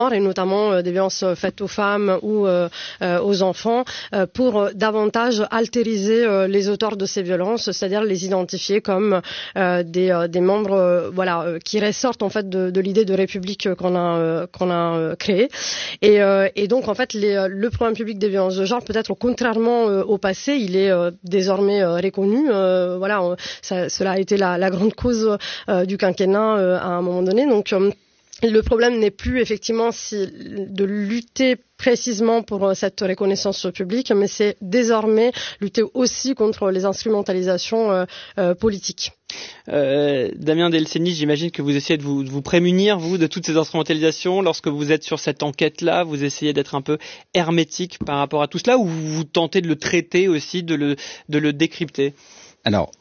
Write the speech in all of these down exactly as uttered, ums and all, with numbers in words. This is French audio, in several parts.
et notamment euh, des violences faites aux femmes ou euh, euh, aux enfants, euh, pour euh, davantage altériser euh, les auteurs de ces violences, c'est-à-dire les identifier comme euh, des, euh, des membres euh, voilà, euh, qui ressortent en fait de, de l'idée de république qu'on a, euh, qu'on a euh, créée. Et, euh, et donc en fait les, le problème public des violences de genre, peut-être contrairement euh, au passé, il est euh, désormais euh, reconnu. Euh, voilà, on, ça, cela a été la, la grande cause euh, du quinquennat euh, à un moment donné. Donc euh, le problème n'est plus effectivement si, de lutter précisément pour cette reconnaissance publique, mais c'est désormais lutter aussi contre les instrumentalisations euh, euh, politiques. Euh, Damien Delceni, j'imagine que vous essayez de vous, de vous prémunir, vous, de toutes ces instrumentalisations. Lorsque vous êtes sur cette enquête-là, vous essayez d'être un peu hermétique par rapport à tout cela, ou vous tentez de le traiter aussi, de le, de le décrypter? Alors,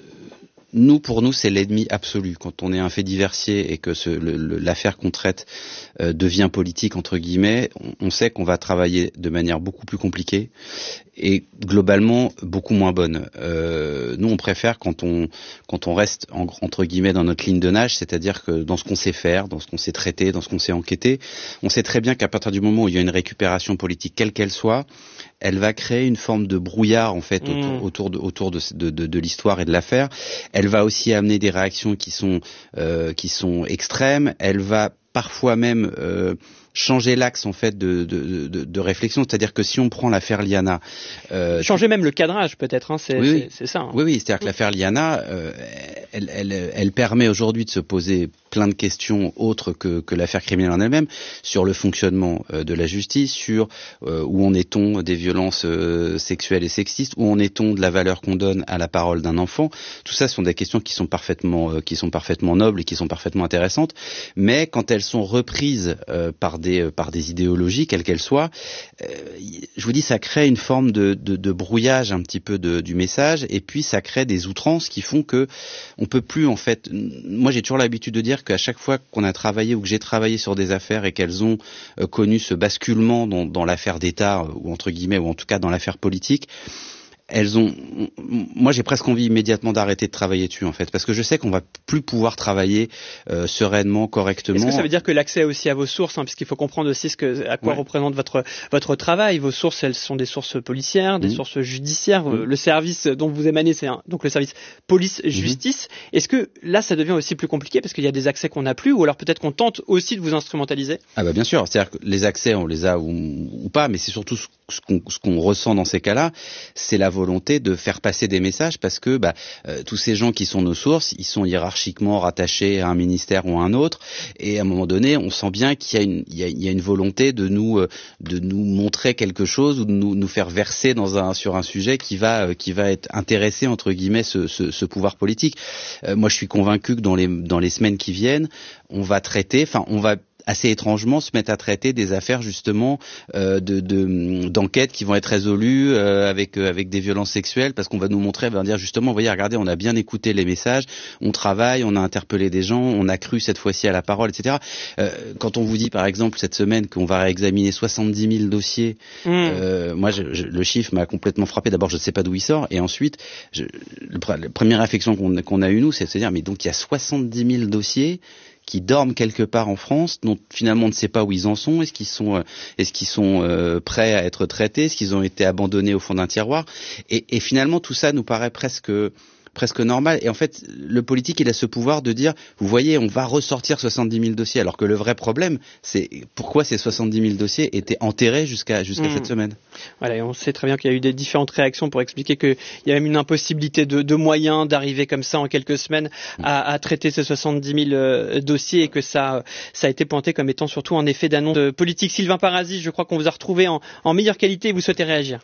nous, pour nous, c'est l'ennemi absolu. Quand on est un fait diversier et que ce, le, le, l'affaire qu'on traite euh, devient politique, entre guillemets, on, on sait qu'on va travailler de manière beaucoup plus compliquée et globalement beaucoup moins bonne. Euh, nous, on préfère quand on quand on reste en, entre guillemets dans notre ligne de nage, c'est-à-dire que dans ce qu'on sait faire, dans ce qu'on sait traiter, dans ce qu'on sait enquêter, on sait très bien qu'à partir du moment où il y a une récupération politique, quelle qu'elle soit, elle va créer une forme de brouillard en fait autour, mmh. autour de autour de, de, de, de l'histoire et de l'affaire. Elle va aussi amener des réactions qui sont euh, qui sont extrêmes. Elle va parfois même euh, changer l'axe en fait de, de, de, de réflexion, c'est-à-dire que si on prend l'affaire Liana, euh, changer même le cadrage peut-être, hein, c'est, oui, c'est, c'est ça. Hein. Oui, oui, c'est-à-dire que l'affaire Liana, euh, elle, elle, elle permet aujourd'hui de se poser plein de questions autres que, que l'affaire criminelle en elle-même, sur le fonctionnement euh, de la justice, sur euh, où en est-on des violences euh, sexuelles et sexistes, où en est-on de la valeur qu'on donne à la parole d'un enfant. Tout ça, ce sont des questions qui sont parfaitement, euh, qui sont parfaitement nobles et qui sont parfaitement intéressantes, mais quand elles sont reprises euh, par des, euh, par des idéologies, quelles qu'elles soient, euh, je vous dis, ça crée une forme de, de, de brouillage un petit peu de, du message, et puis ça crée des outrances qui font que on peut plus en fait. Moi, j'ai toujours l'habitude de dire qu'à chaque fois qu'on a travaillé ou que j'ai travaillé sur des affaires et qu'elles ont euh, connu ce basculement dans, dans l'affaire d'État, ou entre guillemets, ou en tout cas dans l'affaire politique, elles ont, moi j'ai presque envie immédiatement d'arrêter de travailler dessus en fait, parce que je sais qu'on va plus pouvoir travailler euh, sereinement, correctement. Est-ce que ça veut dire que l'accès aussi à vos sources, hein, puisqu'il faut comprendre aussi ce que, à quoi ouais. représente votre votre travail. Vos sources, elles sont des sources policières, des mmh. sources judiciaires. Mmh. Le service dont vous émanez, c'est un, donc le service police-justice. Mmh. Est-ce que là, ça devient aussi plus compliqué parce qu'il y a des accès qu'on n'a plus, ou alors peut-être qu'on tente aussi de vous instrumentaliser? Ah bah bien sûr, c'est-à-dire que les accès, on les a ou, ou pas, mais c'est surtout ce, ce, qu'on, ce qu'on ressent dans ces cas-là, c'est la volonté de faire passer des messages, parce que bah, euh, tous ces gens qui sont nos sources, ils sont hiérarchiquement rattachés à un ministère ou à un autre, et à un moment donné, on sent bien qu'il y a une, il y a, il y a une volonté de nous, euh, de nous montrer quelque chose, ou de nous, nous faire verser dans un, sur un sujet qui va, euh, qui va être intéressé entre guillemets ce, ce, ce pouvoir politique. Euh, moi, je suis convaincu que dans les, dans les semaines qui viennent, on va traiter, enfin, on va assez étrangement se mettre à traiter des affaires justement euh, de, de d'enquêtes qui vont être résolues euh, avec euh, avec des violences sexuelles, parce qu'on va nous montrer, on va dire justement, vous voyez, regardez, on a bien écouté les messages, on travaille, on a interpellé des gens, on a cru cette fois-ci à la parole, et cetera. Euh, quand on vous dit par exemple cette semaine qu'on va réexaminer soixante-dix mille dossiers, mmh. euh, moi je, je, le chiffre m'a complètement frappé. D'abord, je ne sais pas d'où il sort, et ensuite je, le, la première réflexion qu'on, qu'on a eue nous, c'est de se dire mais donc il y a soixante-dix mille dossiers qui dorment quelque part en France, dont finalement on ne sait pas où ils en sont. Est-ce qu'ils sont, euh, est-ce qu'ils sont euh, prêts à être traités? Est-ce qu'ils ont été abandonnés au fond d'un tiroir? Et, et finalement, tout ça nous paraît presque presque normal. Et en fait, le politique, il a ce pouvoir de dire, vous voyez, on va ressortir soixante-dix mille dossiers, alors que le vrai problème, c'est pourquoi ces soixante-dix mille dossiers étaient enterrés jusqu'à jusqu'à mmh. cette semaine. Voilà, et on sait très bien qu'il y a eu des différentes réactions pour expliquer qu'il y a même une impossibilité de, de moyens d'arriver comme ça en quelques semaines à, à traiter ces soixante-dix mille euh, dossiers, et que ça, ça a été pointé comme étant surtout un effet d'annonce politique. Sylvain Parasi, je crois qu'on vous a retrouvé en, en meilleure qualité, vous souhaitez réagir?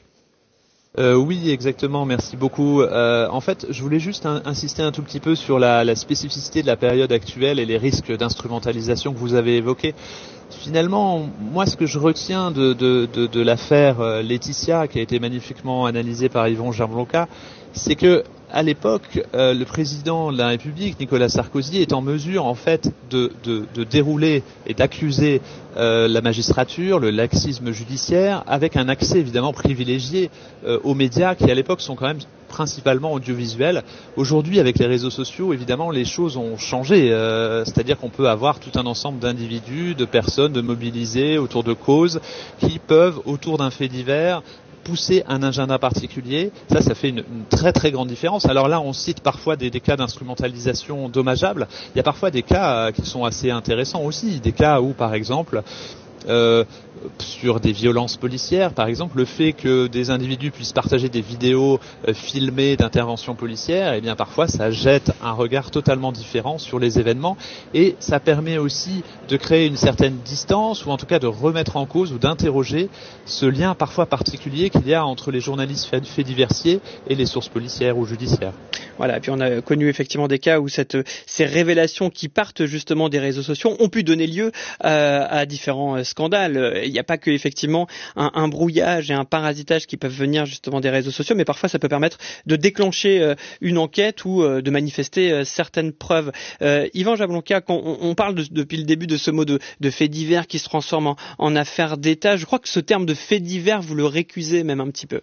Euh, oui, exactement, merci beaucoup. Euh, en fait, je voulais juste in- insister un tout petit peu sur la, la spécificité de la période actuelle et les risques d'instrumentalisation que vous avez évoqués. Finalement, moi, ce que je retiens de, de, de, de l'affaire Laetitia, qui a été magnifiquement analysée par Yvon Gianblanca, c'est que à l'époque, euh, le président de la République, Nicolas Sarkozy, est en mesure en fait de, de, de dérouler et d'accuser euh, la magistrature, le laxisme judiciaire, avec un accès évidemment privilégié euh, aux médias qui à l'époque sont quand même principalement audiovisuels. Aujourd'hui, avec les réseaux sociaux, évidemment, les choses ont changé. Euh, c'est-à-dire qu'on peut avoir tout un ensemble d'individus, de personnes, de mobilisés autour de causes qui peuvent, autour d'un fait divers, pousser un agenda particulier. Ça, ça fait une, une très très grande différence. Alors là, on cite parfois des, des cas d'instrumentalisation dommageables. Il y a parfois des cas euh, qui sont assez intéressants aussi. Des cas où, par exemple, Euh, sur des violences policières, par exemple, le fait que des individus puissent partager des vidéos euh, filmées d'interventions policières, eh bien parfois ça jette un regard totalement différent sur les événements et ça permet aussi de créer une certaine distance ou en tout cas de remettre en cause ou d'interroger ce lien parfois particulier qu'il y a entre les journalistes faits fait diversiers et les sources policières ou judiciaires. Voilà, et puis on a connu effectivement des cas où cette, ces révélations qui partent justement des réseaux sociaux ont pu donner lieu euh, à différents scandales. Il n'y a pas que effectivement un, un brouillage et un parasitage qui peuvent venir justement des réseaux sociaux, mais parfois ça peut permettre de déclencher euh, une enquête ou euh, de manifester euh, certaines preuves. Euh, Yvan Jablonka, quand on, on parle de, depuis le début de ce mot de, de fait divers qui se transforme en, en affaire d'État, je crois que ce terme de fait divers, vous le récusez même un petit peu.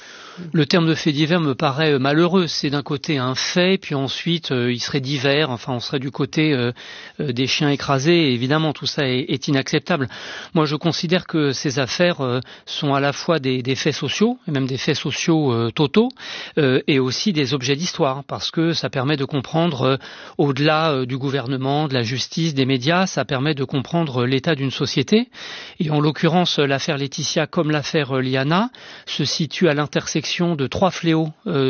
Le terme de fait divers me paraît malheureux. C'est d'un côté un fait, puis ensuite euh, il serait divers. Enfin, on serait du côté euh, euh, des chiens écrasés. Et évidemment, tout ça est, est inacceptable. Moi, je considère que ces affaires euh, sont à la fois des, des faits sociaux, et même des faits sociaux euh, totaux, euh, et aussi des objets d'histoire, parce que ça permet de comprendre, euh, au-delà euh, du gouvernement, de la justice, des médias, ça permet de comprendre l'état d'une société. Et en l'occurrence, l'affaire Laetitia, comme l'affaire Liana, se situe à l'intersection de trois fléaux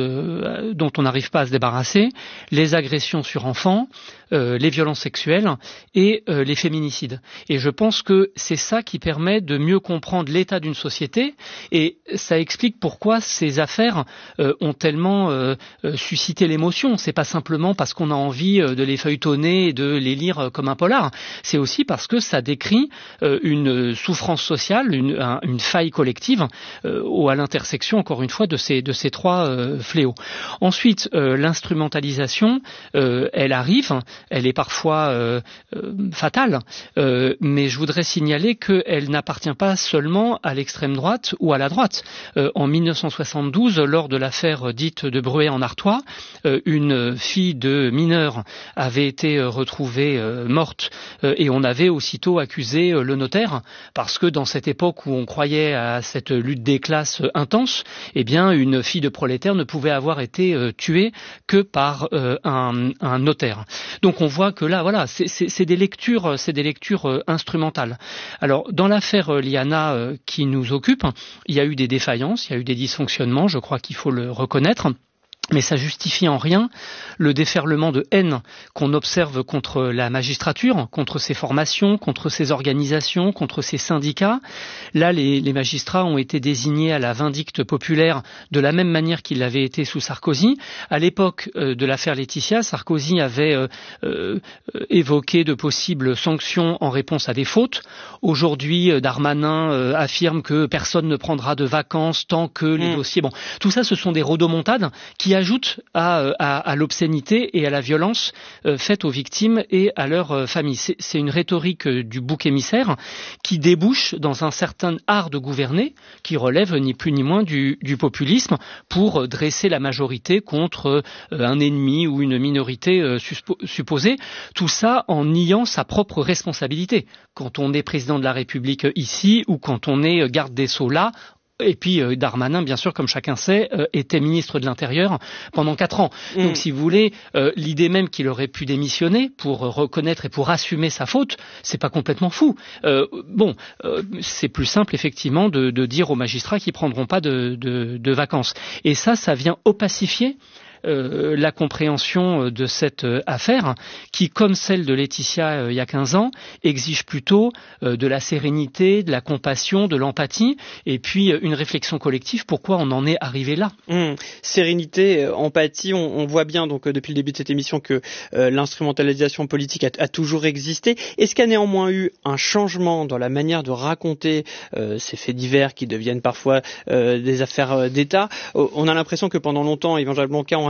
euh, dont on n'arrive pas à se débarrasser, les agressions sur enfants, euh, les violences sexuelles et euh, les féminicides. Et je pense que c'est ça qui permet de mieux comprendre l'état d'une société et ça explique pourquoi ces affaires euh, ont tellement euh, suscité l'émotion. C'est pas simplement parce qu'on a envie de les feuilletonner et de les lire comme un polar. C'est aussi parce que ça décrit euh, une souffrance sociale, une, un, une faille collective euh, ou à l'intersection, encore une fois, de ces, de ces trois euh, fléaux. Ensuite, euh, l'instrumentalisation, euh, elle arrive, elle est parfois euh, euh, fatale, euh, mais je voudrais signaler qu'elle n'appartient pas seulement à l'extrême droite ou à la droite. Euh, en mille neuf cent soixante-douze, lors de l'affaire dite de Bruay en Artois, euh, une fille de mineure avait été retrouvée euh, morte euh, et on avait aussitôt accusé euh, le notaire parce que dans cette époque où on croyait à cette lutte des classes euh, intense, eh bien une fille de prolétaire ne pouvait avoir été euh, tuée que par euh, un, un notaire. Donc on voit que là, voilà, c'est, c'est, c'est des lectures, c'est des lectures euh, instrumentales. Alors dans l'affaire euh, Liana euh, qui nous occupe, il y a eu des défaillances, il y a eu des dysfonctionnements, je crois qu'il faut le reconnaître. Mais ça justifie en rien le déferlement de haine qu'on observe contre la magistrature, contre ses formations, contre ses organisations, contre ses syndicats. Là, les, les magistrats ont été désignés à la vindicte populaire de la même manière qu'ils l'avaient été sous Sarkozy. À l'époque euh, de l'affaire Laetitia, Sarkozy avait euh, euh, évoqué de possibles sanctions en réponse à des fautes. Aujourd'hui, euh, Darmanin euh, affirme que personne ne prendra de vacances tant que les mmh. dossiers... Bon, tout ça, ce sont des rodomontades qui ajoute à, à, à l'obscénité et à la violence euh, faite aux victimes et à leurs euh, familles. C'est, c'est une rhétorique euh, du bouc émissaire qui débouche dans un certain art de gouverner qui relève ni plus ni moins du, du populisme pour euh, dresser la majorité contre euh, un ennemi ou une minorité euh, suspo- supposée. Tout ça en niant sa propre responsabilité. Quand on est président de la République ici ou quand on est garde des Sceaux là, et puis euh, Darmanin, bien sûr, comme chacun sait, euh, était ministre de l'Intérieur pendant quatre ans. Mmh. Donc, si vous voulez, euh, l'idée même qu'il aurait pu démissionner pour euh, reconnaître et pour assumer sa faute, c'est pas complètement fou. Euh, bon, euh, c'est plus simple, effectivement, de, de dire aux magistrats qu'ils prendront pas de, de, de vacances. Et ça, ça vient opacifier Euh, la compréhension de cette euh, affaire qui, comme celle de Laetitia euh, il y a quinze ans, exige plutôt euh, de la sérénité, de la compassion, de l'empathie et puis euh, une réflexion collective. Pourquoi on en est arrivé là ? Mmh. Sérénité, euh, empathie, on, on voit bien donc euh, depuis le début de cette émission que euh, l'instrumentalisation politique a, a toujours existé. Est-ce qu'il y a néanmoins eu un changement dans la manière de raconter euh, ces faits divers qui deviennent parfois euh, des affaires d'État ? euh, On a l'impression que pendant longtemps, Yvan Jablonka, on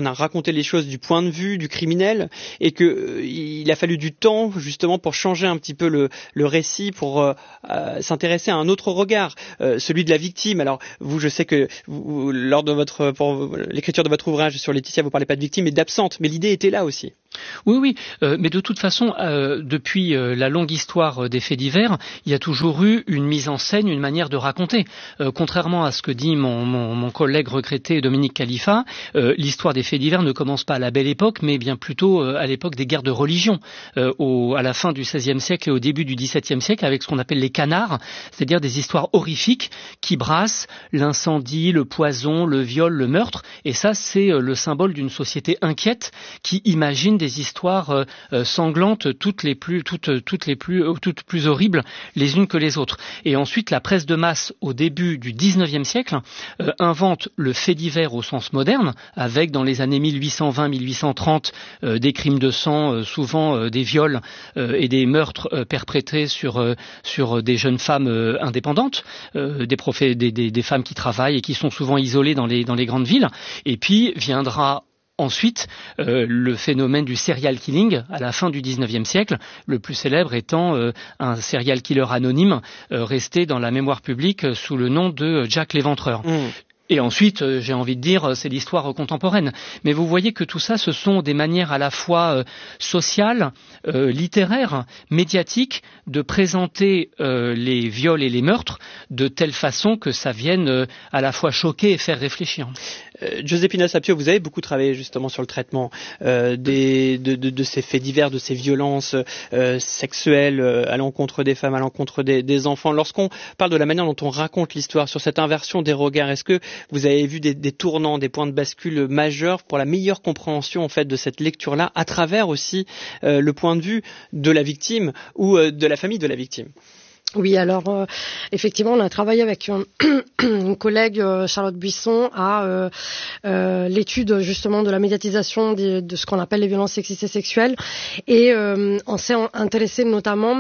on a raconté les choses du point de vue du criminel et que euh, il a fallu du temps justement pour changer un petit peu le, le récit, pour euh, euh, s'intéresser à un autre regard, euh, celui de la victime. Alors vous, je sais que vous, lors de votre pour l'écriture de votre ouvrage sur Laetitia, vous parlez pas de victime mais d'absente, mais l'idée était là aussi. Oui, oui, euh, mais de toute façon, euh, depuis euh, la longue histoire des faits divers, il y a toujours eu une mise en scène, une manière de raconter. Euh, contrairement à ce que dit mon, mon, mon collègue regretté Dominique Khalifa, euh, l'histoire des faits divers ne commence pas à la Belle Époque, mais bien plutôt euh, à l'époque des guerres de religion, euh, au, à la fin du seizième siècle et au début du dix-septième siècle, avec ce qu'on appelle les canards, c'est-à-dire des histoires horrifiques qui brassent l'incendie, le poison, le viol, le meurtre. Et ça, c'est euh, le symbole d'une société inquiète qui imagine des histoires euh, euh, sanglantes, toutes les plus, toutes, toutes les plus, euh, toutes plus horribles les unes que les autres. Et ensuite, la presse de masse, au début du dix-neuvième siècle, euh, invente le fait divers au sens moderne, avec dans les années mille huit cent vingt mille huit cent trente euh, des crimes de sang, euh, souvent euh, des viols euh, et des meurtres euh, perprétrés sur euh, sur des jeunes femmes euh, indépendantes, euh, des, profé- des, des, des femmes qui travaillent et qui sont souvent isolées dans les dans les grandes villes. Et puis viendra ensuite, euh, le phénomène du serial killing à la fin du dix-neuvième siècle, le plus célèbre étant euh, un serial killer anonyme euh, resté dans la mémoire publique euh, sous le nom de Jack l'Éventreur. Mmh. Et ensuite, euh, j'ai envie de dire, c'est l'histoire contemporaine. Mais vous voyez que tout ça, ce sont des manières à la fois euh, sociales, euh, littéraires, médiatiques, de présenter euh, les viols et les meurtres de telle façon que ça vienne euh, à la fois choquer et faire réfléchir. Euh, Giuseppina Sapio, vous avez beaucoup travaillé justement sur le traitement euh, des, de, de, de ces faits divers, de ces violences euh, sexuelles euh, à l'encontre des femmes, à l'encontre des, des enfants. Lorsqu'on parle de la manière dont on raconte l'histoire, sur cette inversion des regards, est-ce que vous avez vu des, des tournants, des points de bascule majeurs pour la meilleure compréhension en fait de cette lecture-là, à travers aussi euh, le point de vue de la victime ou euh, de la famille de la victime? Oui, alors euh, effectivement, on a travaillé avec une, une collègue, euh, Charlotte Buisson, à euh, euh, l'étude justement de la médiatisation de, de ce qu'on appelle les violences sexistes et sexuelles, et euh, on s'est intéressé notamment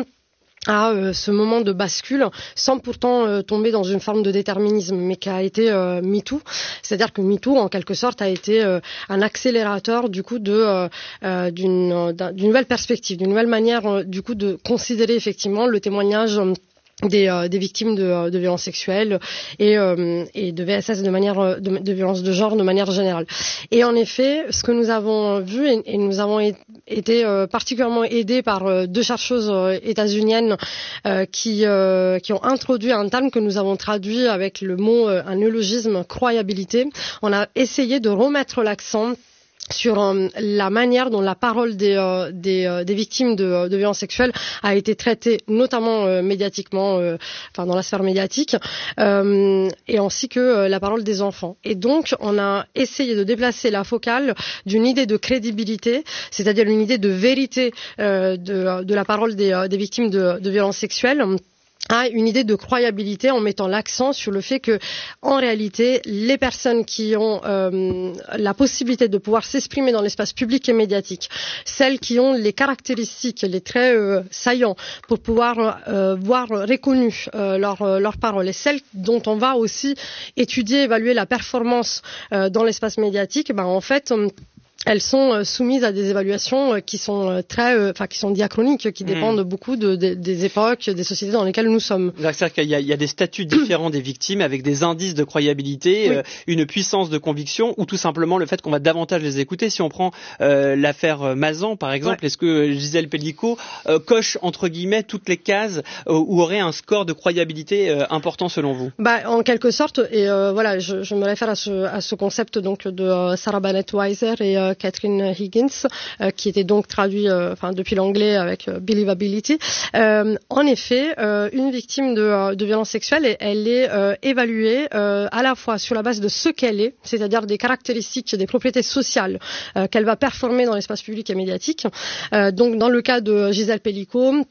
à euh, ce moment de bascule, sans pourtant euh, tomber dans une forme de déterminisme, mais qui a été euh, MeToo. C'est-à-dire que MeToo, en quelque sorte, a été euh, un accélérateur du coup de euh, euh, d'une, d'une nouvelle perspective, d'une nouvelle manière euh, du coup de considérer effectivement le témoignage euh, Des, euh, des victimes de, de violences sexuelles et, euh, et de V S S de manière de, de violences de genre de manière générale. Et en effet, ce que nous avons vu et, et nous avons été euh, particulièrement aidés par euh, deux chercheuses euh, états-uniennes euh, qui euh, qui ont introduit un terme que nous avons traduit avec le mot euh, un néologisme, croyabilité. On a essayé de remettre l'accent sur euh, la manière dont la parole des, euh, des, euh, des victimes de, de violences sexuelles a été traitée, notamment euh, médiatiquement, euh, enfin dans la sphère médiatique, euh, et ainsi que euh, la parole des enfants. Et donc, on a essayé de déplacer la focale d'une idée de crédibilité, c'est-à-dire une idée de vérité euh, de, de la parole des, des victimes de, de violences sexuelles, à une idée de croyabilité en mettant l'accent sur le fait que, en réalité, les personnes qui ont euh, la possibilité de pouvoir s'exprimer dans l'espace public et médiatique, celles qui ont les caractéristiques, les traits euh, saillants pour pouvoir euh, voir reconnues euh, leurs leur paroles, et celles dont on va aussi étudier, évaluer la performance euh, dans l'espace médiatique, ben en fait euh, elles sont soumises à des évaluations qui sont très, enfin qui sont diachroniques, qui dépendent mmh. beaucoup de, de, des époques, des sociétés dans lesquelles nous sommes. C'est-à-dire qu'il y a, il y a des statuts différents des victimes avec des indices de croyabilité, oui. euh, une puissance de conviction, ou tout simplement le fait qu'on va davantage les écouter. Si on prend euh, l'affaire Mazan, par exemple, ouais. est-ce que Gisèle Pellicot euh, coche entre guillemets toutes les cases euh, ou aurait un score de croyabilité euh, important selon vous? Bah, en quelque sorte, et euh, voilà, je, je me réfère à ce, à ce concept donc de euh, Sarah Bennett Weiser et euh, Catherine Higgins, euh, qui était donc traduit euh, enfin depuis l'anglais avec euh, Believability. Euh, en effet, euh, une victime de, de violence sexuelle, elle est euh, évaluée euh, à la fois sur la base de ce qu'elle est, c'est-à-dire des caractéristiques, des propriétés sociales euh, qu'elle va performer dans l'espace public et médiatique. Euh, donc dans le cas de Gisèle Pellicot,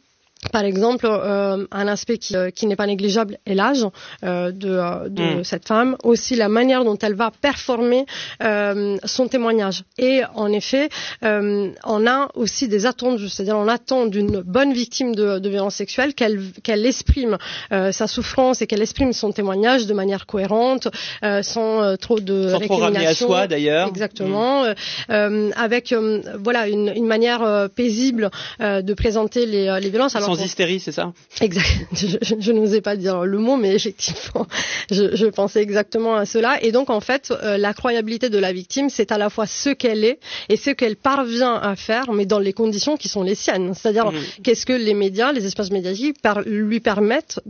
Par exemple, euh, un aspect qui, euh, qui n'est pas négligeable est l'âge euh, de, euh, de mmh. cette femme, aussi la manière dont elle va performer euh, son témoignage. Et en effet, euh, on a aussi des attentes, c'est-à-dire on attend d'une bonne victime de, de violence sexuelle qu'elle, qu'elle exprime euh, sa souffrance et qu'elle exprime son témoignage de manière cohérente, euh, sans euh, trop de sans trop ramener à soi d'ailleurs. Exactement, mmh. euh, avec euh, voilà une, une manière euh, paisible euh, de présenter les, les violences. Alors sans hystérie, c'est ça? Exact. Je, je, je n'osais pas dire le mot, mais effectivement, je, je pensais exactement à cela. Et donc, en fait, euh, la croyabilité de la victime, c'est à la fois ce qu'elle est et ce qu'elle parvient à faire, mais dans les conditions qui sont les siennes. C'est-à-dire, mmh. qu'est-ce que les médias, les espaces médiatiques par, lui permettent